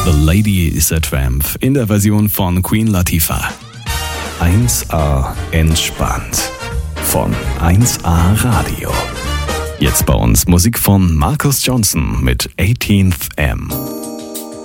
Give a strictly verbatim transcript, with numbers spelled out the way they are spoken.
The Lady is a Tramp in der Version von Queen Latifah. eins A entspannt von eins A Radio. Jetzt bei uns Musik von Marcus Johnson mit eighteenth M.